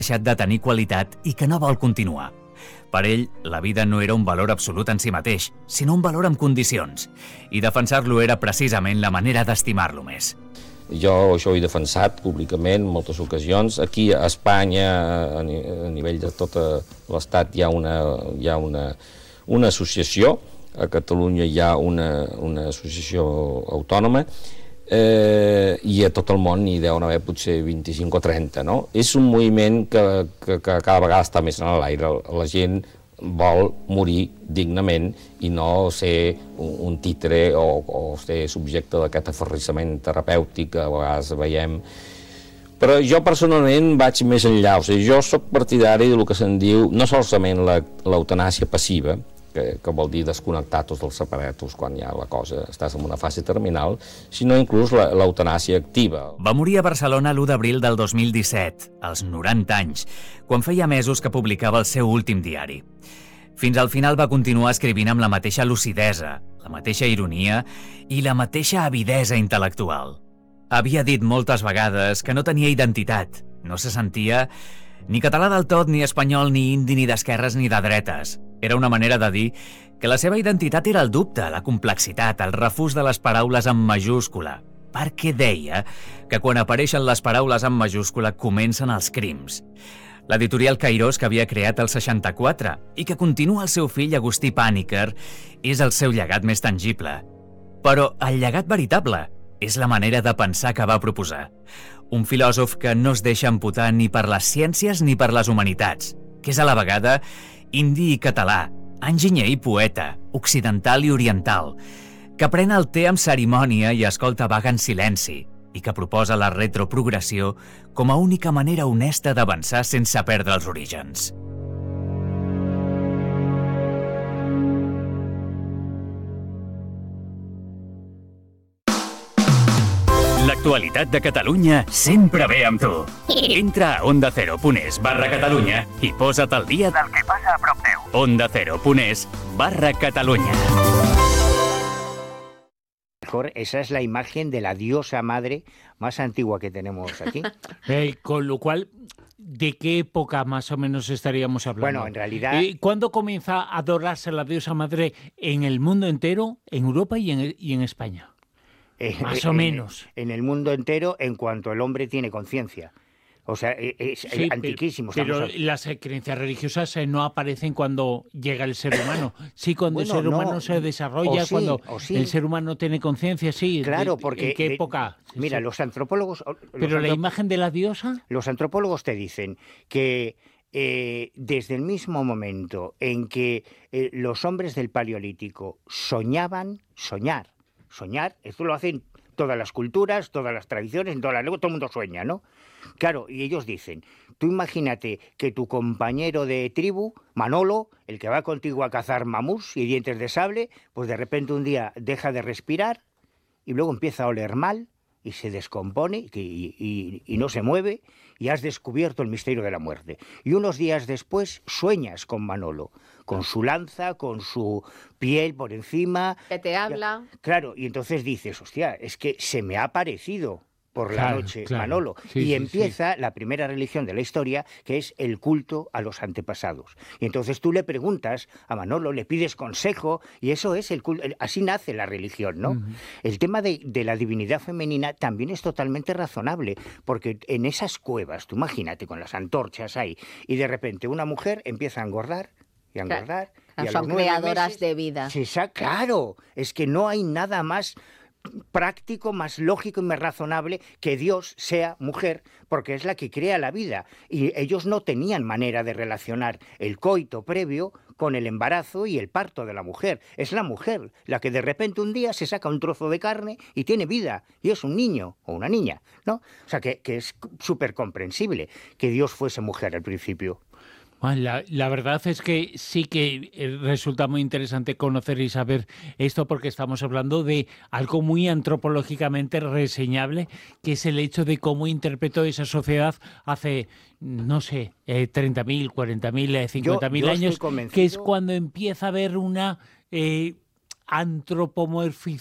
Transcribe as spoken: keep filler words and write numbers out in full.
deixat de tenir qualitat i que no vol continuar. Per ell, la vida no era un valor absolut en si mateix, sinó un valor amb condicions, i defensar-lo era precisament la manera d'estimar-lo més. Jo això ho he defensat públicament en moltes ocasions. Aquí a Espanya, a nivell de tot l'Estat, hi ha una, hi ha una, una associació. A Catalunya hi ha una, una associació autònoma, eh, i a tot el món hi deuen haver potser vint-i-cinc o trenta, no? És un moviment que, que, que cada vegada està més en l'aire. La gent vol morir dignament i no ser un, un titre o, o ser subjecte d'aquest aferrissament terapèutic que a vegades veiem. Però jo personalment vaig més enllà. O sigui, jo soc partidari del que se'n diu no solament l'eutanàsia passiva, que, que vol dir desconnectar tots els aparatos quan ja la cosa estàs en una fase terminal, sinó inclús l'eutanàsia activa. Va morir a Barcelona l'u d'abril del dos mil disset, als noranta anys, quan feia mesos que publicava el seu últim diari. Fins al final va continuar escrivint amb la mateixa lucidesa, la mateixa ironia i la mateixa avidesa intel·lectual. Havia dit moltes vegades que no tenia identitat, no se sentia ni català del tot, ni espanyol, ni indi, ni d'esquerres, ni de dretes. Era una manera de dir que la seva identitat era el dubte, la complexitat, el refús de les paraules en majúscula, perquè deia que quan apareixen les paraules en majúscula comencen els crims. L'editorial Cairós, que havia creat el seixanta-quatre i que continua el seu fill Agustí Pàniker, és el seu llegat més tangible. Però el llegat veritable és la manera de pensar que va proposar. Un filòsof que no es deixa amputar ni per les ciències ni per les humanitats, que és a la vegada indi i català, enginyer i poeta, occidental i oriental, que pren el té amb cerimònia i escolta vaga en silenci, i que proposa la retroprogressió com a única manera honesta d'avançar sense perdre els orígens. L'actualitat de Catalunya sempre ve amb tu. Entra a onda cero punt es barra Catalunya i posa't al dia del que passa a prop teu. onda cero punt es barra Catalunya. Esa es la imagen de la diosa madre más antigua que tenemos aquí. Eh, con lo cual, ¿de qué época más o menos estaríamos hablando? Bueno, en realidad... Eh, ¿Cuándo comienza a adorarse la diosa madre en el mundo entero, en Europa y en, y en España? Eh, más eh, o en, menos. En el mundo entero, en cuanto el hombre tiene conciencia. O sea, es sí, antiquísimo. Pero, pero a... las creencias religiosas eh, no aparecen cuando llega el ser humano. Sí, cuando bueno, el ser humano no, se desarrolla, sí, cuando sí. el ser humano tiene conciencia, sí. Claro, de, porque... ¿En qué de, época? Mira, sí. los antropólogos... Los pero antrop... la imagen de la diosa... Los antropólogos te dicen que eh, desde el mismo momento en que eh, los hombres del Paleolítico soñaban, soñar, soñar, esto lo hacen todas las culturas, todas las tradiciones, en todas las lenguas, todo el mundo sueña, ¿no? Claro, y ellos dicen, tú imagínate que tu compañero de tribu, Manolo, el que va contigo a cazar mamús y dientes de sable, pues de repente un día deja de respirar y luego empieza a oler mal y se descompone y, y, y no se mueve y has descubierto el misterio de la muerte. Y unos días después sueñas con Manolo, con su lanza, con su piel por encima. Que te habla. Claro, y entonces dices, hostia, es que se me ha aparecido por la claro, noche claro. Manolo. Sí, y sí, empieza sí. la primera religión de la historia, que es el culto a los antepasados. Y entonces tú le preguntas a Manolo, le pides consejo, y eso es el culto. Así nace la religión, ¿no? Uh-huh. El tema de, de la divinidad femenina también es totalmente razonable, porque en esas cuevas, tú imagínate, con las antorchas ahí, y de repente una mujer empieza a engordar, y a engordar. Claro, y a son los creadoras meses, de vida. Sí, claro, es que no hay nada más práctico, más lógico y más razonable que Dios sea mujer, porque es la que crea la vida. Y ellos no tenían manera de relacionar el coito previo con el embarazo y el parto de la mujer. Es la mujer la que de repente un día se saca un trozo de carne y tiene vida, y es un niño o una niña, ¿no? O sea, que, que es súper comprensible que Dios fuese mujer al principio. La, la verdad es que sí que resulta muy interesante conocer y saber esto, porque estamos hablando de algo muy antropológicamente reseñable, que es el hecho de cómo interpretó esa sociedad hace, no sé, eh, treinta mil, cuarenta mil, cincuenta mil años, que es cuando empieza a haber una eh, antropomorfización